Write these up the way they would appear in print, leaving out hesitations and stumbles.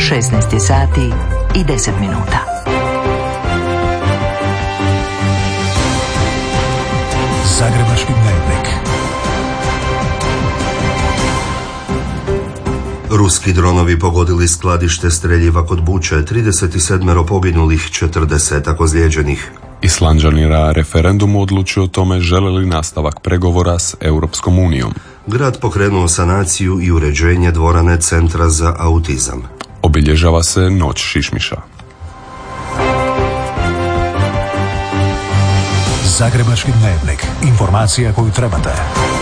16 sati i 10 minuta. Zagrebački dnevnik. Ruski dronovi pogodili skladište streljiva kod Buče, 37 poginulih, 40 ozlijeđenih. Islanđani na referendumu odlučuju o tome žele li nastavak pregovora s Europskom unijom. Grad pokrenuo sanaciju i uređenje dvorane Centra za autizam. Obilježava se Noć šišmiša. Zagrebački dnevnik. Informacija koju trebate.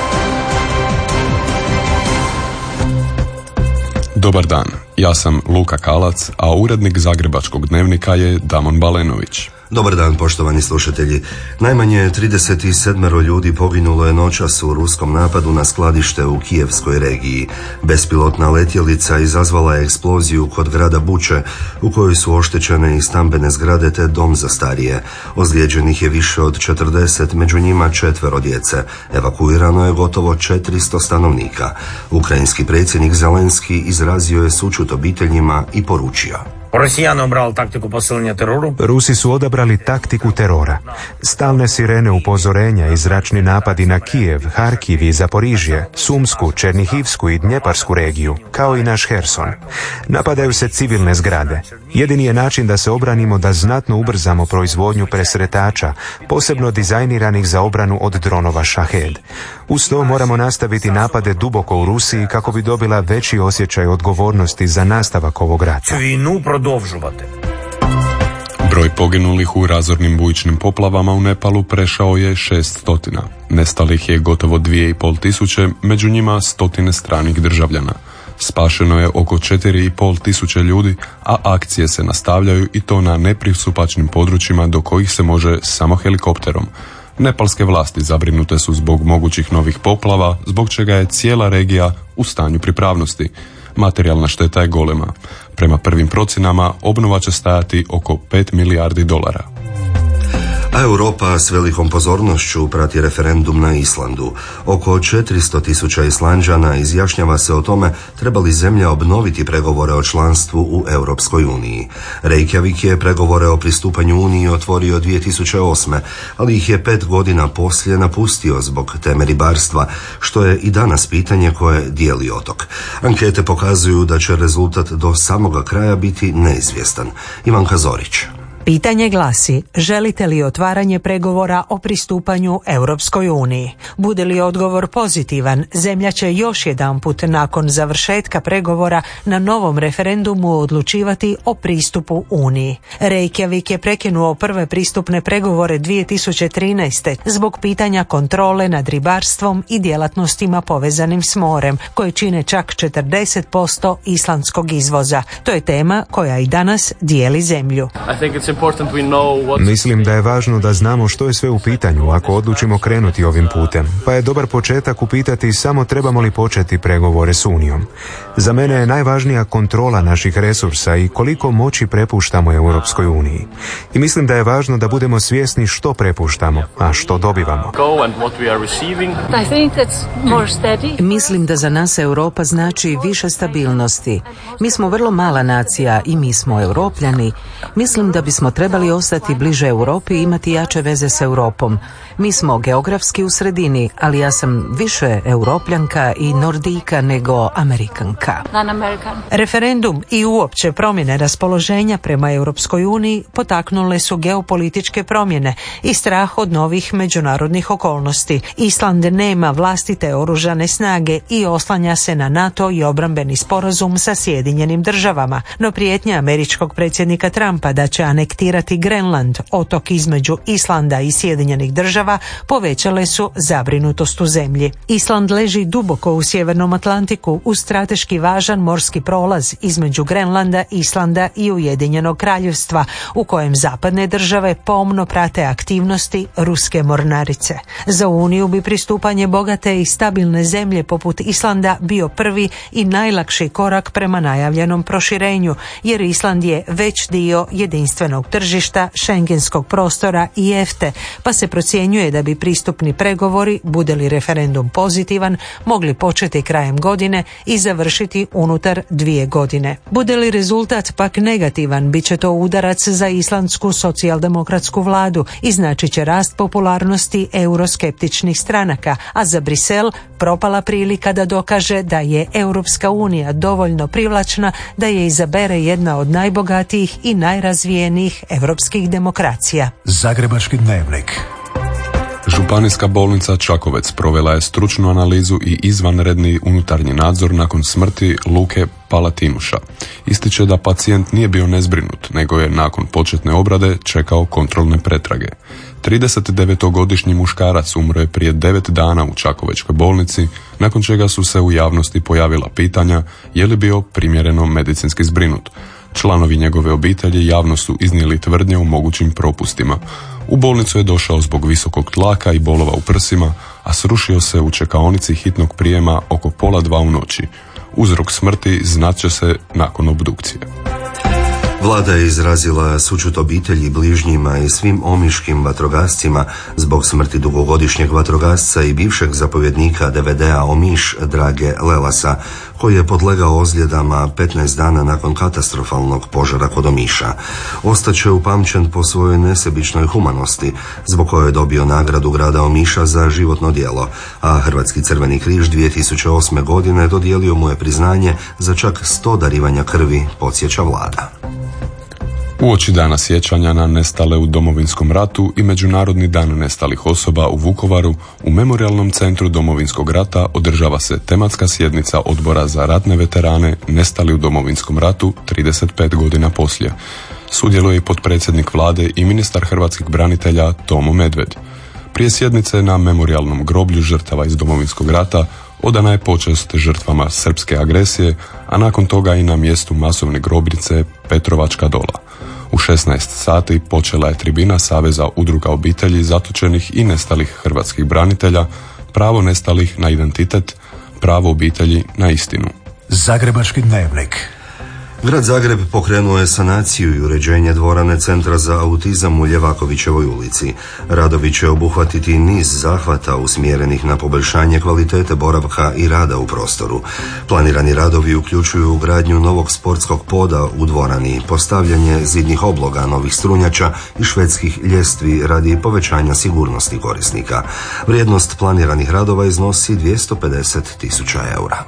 Dobar dan, ja sam Luka Kalac, a urednik Zagrebačkog dnevnika je Damon Balenović. Dobar dan, poštovani slušatelji. Najmanje 37 ljudi poginulo je noćas u ruskom napadu na skladište u Kijevskoj regiji. Bespilotna letjelica izazvala je eksploziju kod grada Buče, u kojoj su oštećene i stambene zgrade te dom za starije. Ozlijeđenih je više od 40, među njima 4 djece. Evakuirano je gotovo 400 stanovnika. Ukrajinski predsjednik Zelenski izrazio je sućut obiteljima i poručio: Rusi su odabrali taktiku terora. Stalne sirene upozorenja i zračni napadi na Kijev, Harkiv i Zaporižje, Sumsku, Černihivsku i Dnjeparsku regiju, kao i naš Herson. Napadaju se civilne zgrade. Jedini je način da se obranimo da znatno ubrzamo proizvodnju presretača, posebno dizajniranih za obranu od dronova Shahed. Uz to moramo nastaviti napade duboko u Rusiji kako bi dobila veći osjećaj odgovornosti za nastavak ovog rata. Broj poginulih u razornim bujičnim poplavama u Nepalu prešao je 600. Nestalih je gotovo 2500, među njima stotine stranih državljana. Spašeno je oko 4500 ljudi, a akcije se nastavljaju i to na nepristupačnim područjima do kojih se može samo helikopterom. Nepalske vlasti zabrinute su zbog mogućih novih poplava, zbog čega je cijela regija u stanju pripravnosti. Materijalna šteta je golema. Prema prvim procjenama obnova će stajati oko $5 milijardi. A Europa s velikom pozornošću prati referendum na Islandu. Oko 400.000 Islanđana izjašnjava se o tome treba li zemlja obnoviti pregovore o članstvu u Europskoj uniji. Reykjavik je pregovore o pristupanju Uniji otvorio 2008. ali ih je 5 godina poslije napustio zbog teme ribarstva, što je i danas pitanje koje dijeli otok. Ankete pokazuju da će rezultat do samoga kraja biti neizvjestan. Ivanka Zorić. Pitanje glasi: želite li otvaranje pregovora o pristupanju Europskoj uniji? Bude li odgovor pozitivan, zemlja će još jedanput nakon završetka pregovora na novom referendumu odlučivati o pristupu Uniji. Reykjavik je prekinuo prve pristupne pregovore 2013. zbog pitanja kontrole nad ribarstvom i djelatnostima povezanim s morem, koje čine čak 40% islandskog izvoza. To je tema koja i danas dijeli zemlju. Mislim da je važno da znamo što je sve u pitanju ako odlučimo krenuti ovim putem, pa je dobar početak upitati samo trebamo li početi pregovore s Unijom. Za mene je najvažnija kontrola naših resursa i koliko moći prepuštamo Europskoj uniji. I mislim da je važno da budemo svjesni što prepuštamo, a što dobivamo. Mislim da za nas Europa znači više stabilnosti. Mi smo vrlo mala nacija i mi smo Europljani. Mislim da bismo trebali ostati bliže Europi i imati jače veze s Europom. Mi smo geografski u sredini, ali ja sam više Europljanka i Nordika nego Amerikanka. Referendum i uopće promjene raspoloženja prema Europskoj uniji potaknule su geopolitičke promjene i strah od novih međunarodnih okolnosti. Island nema vlastite oružane snage i oslanja se na NATO i obrambeni sporazum sa Sjedinjenim državama, no prijetnja američkog predsjednika Trumpa da će anektirati Grenland, otok između Islanda i Sjedinjenih država, povećale su zabrinutost u zemlji. Island leži duboko u sjevernom Atlantiku uz strateški važan morski prolaz između Grenlanda, Islanda i Ujedinjenog kraljevstva, u kojem zapadne države pomno prate aktivnosti ruske mornarice. Za Uniju bi pristupanje bogate i stabilne zemlje poput Islanda bio prvi i najlakši korak prema najavljenom proširenju, jer Island je već dio jedinstvenog jedinstvenog tržišta, šengenskog prostora i EFTE, pa se procjenjuje da bi pristupni pregovori, bude li referendum pozitivan, mogli početi krajem godine i završiti unutar 2 godine. Bude li rezultat pak negativan, bit će to udarac za islandsku socijaldemokratsku vladu i znači će rast popularnosti euroskeptičnih stranaka, a za Brisel propala prilika da dokaže da je Europska unija dovoljno privlačna da je izabere jedna od najbogatijih i najrazvijenijih europskih demokracija. Zagrebački dnevnik. Županijska bolnica Čakovec provela je stručnu analizu i izvanredni unutarnji nadzor nakon smrti Luke Palatinuša. Ističe da pacijent nije bio nezbrinut, nego je nakon početne obrade čekao kontrolne pretrage. 39-godišnji muškarac umro je prije 9 dana u Čakovečkoj bolnici, nakon čega su se u javnosti pojavila pitanja je li bio primjereno medicinski zbrinut. Članovi njegove obitelji javno su iznijeli tvrdnje o mogućim propustima. U bolnicu je došao zbog visokog tlaka i bolova u prsima, a srušio se u čekaonici hitnog prijema oko 1:30 u noći. Uzrok smrti znat će se nakon obdukcije. Vlada je izrazila sućut obitelji, bližnjima i svim omiškim vatrogascima zbog smrti dugogodišnjeg vatrogasca i bivšeg zapovjednika DVD-a Omiš Drage Lelasa, koji je podlegao ozljedama 15 dana nakon katastrofalnog požara kod Omiša. Ostaće upamćen po svojoj nesebičnoj humanosti, zbog koje je dobio nagradu grada Omiša za životno djelo, a Hrvatski crveni križ 2008. godine dodijelio mu je priznanje za čak 100 darivanja krvi, podsjeća vlada. Uoči dana sjećanja na nestale u Domovinskom ratu i Međunarodni dan nestalih osoba u Vukovaru, u Memorijalnom centru Domovinskog rata održava se tematska sjednica Odbora za ratne veterane nestali u Domovinskom ratu 35 godina poslije. Sudjeluje i potpredsjednik vlade i ministar hrvatskih branitelja Tomo Medved. Prije sjednice na Memorijalnom groblju žrtava iz Domovinskog rata odana je počast žrtvama srpske agresije, a nakon toga i na mjestu masovne grobnice Petrovačka Dola. U 16 sati počela je tribina Saveza udruga obitelji zatočenih i nestalih hrvatskih branitelja, pravo nestalih na identitet, pravo obitelji na istinu. Zagrebački dnevnik. Grad Zagreb pokrenuo je sanaciju i uređenje dvorane Centra za autizam u Ljevakovićevoj ulici. Radovi će obuhvatiti niz zahvata usmjerenih na poboljšanje kvalitete boravka i rada u prostoru. Planirani radovi uključuju ugradnju novog sportskog poda u dvorani, postavljanje zidnih obloga, novih strunjača i švedskih ljestvi radi povećanja sigurnosti korisnika. Vrijednost planiranih radova iznosi 250.000 eura.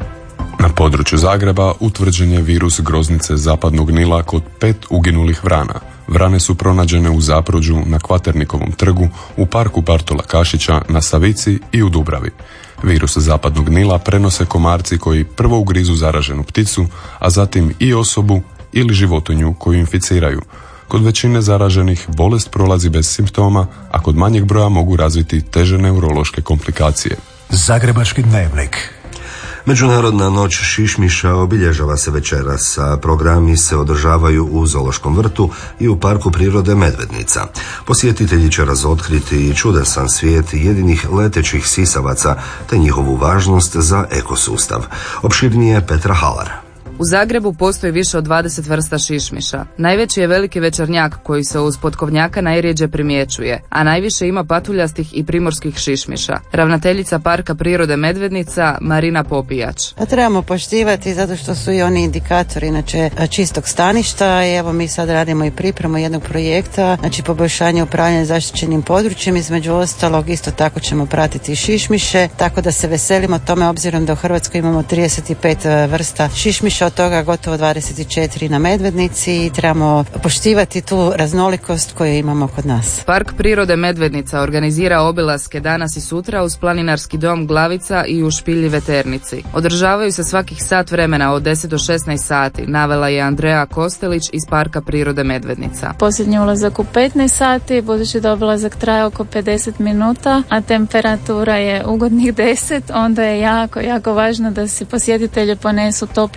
Na području Zagreba utvrđen je virus groznice zapadnog Nila kod 5 uginulih vrana. Vrane su pronađene u Zapruđu, na Kvaternikovom trgu, u parku Bartola Kašića, na Savici i u Dubravi. Virus zapadnog Nila prenose komarci koji prvo ugrizu zaraženu pticu, a zatim i osobu ili životinju koju inficiraju. Kod većine zaraženih bolest prolazi bez simptoma, a kod manjeg broja mogu razviti teže neurološke komplikacije. Zagrebački dnevnik. Međunarodna noć šišmiša obilježava se večeras, a programi se održavaju u Zoološkom vrtu i u Parku prirode Medvednica. Posjetitelji će razotkriti čudesan svijet jedinih letećih sisavaca te njihovu važnost za ekosustav. Opširnije Petra Halar. U Zagrebu postoji više od 20 vrsta šišmiša. Najveći je veliki večernjak koji se uz potkovnjaka najrjeđe primjećuje, a najviše ima patuljastih i primorskih šišmiša. Ravnateljica Parka prirode Medvednica Marina Popijač. Trebamo poštivati zato što su i oni indikatori inače čistog staništa i evo mi sad radimo i pripremu jednog projekta, znači poboljšanje upravljanja zaštićenim područjem, između ostalog isto tako ćemo pratiti šišmiše, tako da se veselimo tome obzirom da u Hrvatskoj imamo 35 vrsta šišmiša, od toga gotovo 24 na Medvednici i trebamo poštivati tu raznolikost koju imamo kod nas. Park prirode Medvednica organizira obilaske danas i sutra uz planinarski dom Glavica i u Špilji Veternici. Održavaju se svakih sat vremena od 10 do 16 sati, navela je Andreja Kostelić iz Parka prirode Medvednica. Posljednji ulazak u 15 sati, budući da obilazak traje oko 50 minuta, a temperatura je ugodnih 10, onda je jako važno da si posjetitelji ponesu topli odjeću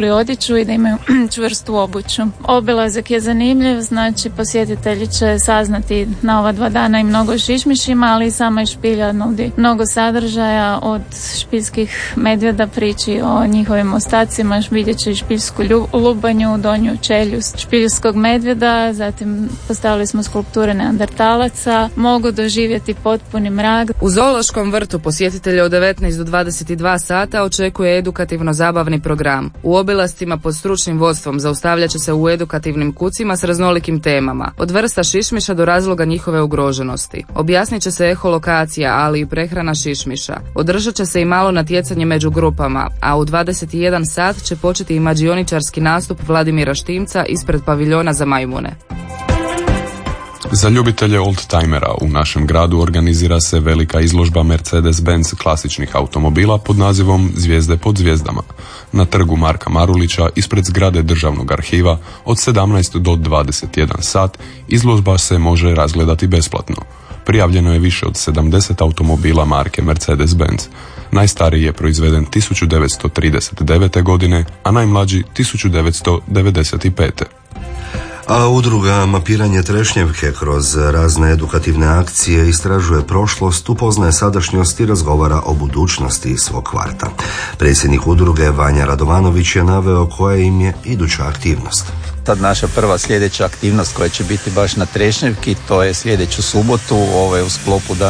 kreću i da imaju čvrstu obuću. Obilazak je zanimljiv, znači posjetitelji će saznati na ova 2 dana i mnogo šišmišima, ali i sama špilja nudi mnogo sadržaja, od špiljskih medvjeda priči o njihovim ostacima, vidjet će i špiljsku lubanju, donju čeljust špiljskog medvjeda, zatim postavili smo skulpture neandertalaca, mogu doživjeti potpuni mrak. U zoološkom vrtu posjetitelje od 19 do 22 sata očekuje edukativno-zabavni program. U obilascima pod stručnim vodstvom zaustavljat će se u edukativnim kucima s raznolikim temama, od vrsta šišmiša do razloga njihove ugroženosti. Objasnit će se eholokacija, ali i prehrana šišmiša. Održat će se i malo natjecanje među grupama, a u 21 sat će početi i mađioničarski nastup Vladimira Štimca ispred paviljona za majmune. Za ljubitelje oldtimera u našem gradu organizira se velika izložba Mercedes-Benz klasičnih automobila pod nazivom Zvijezde pod zvijezdama. Na trgu Marka Marulića ispred zgrade Državnog arhiva od 17 do 21 sat izložba se može razgledati besplatno. Prijavljeno je više od 70 automobila marke Mercedes-Benz. Najstariji je proizveden 1939. godine, a najmlađi 1995. A udruga Mapiranje Trešnjevke kroz razne edukativne akcije istražuje prošlost, upoznaje sadašnjost i razgovara o budućnosti svog kvarta. Predsjednik udruge Vanja Radovanović je naveo koja im je iduća aktivnost. Tad naša prva sljedeća aktivnost koja će biti baš na Trešnjevki, to je sljedeću subotu u sklopu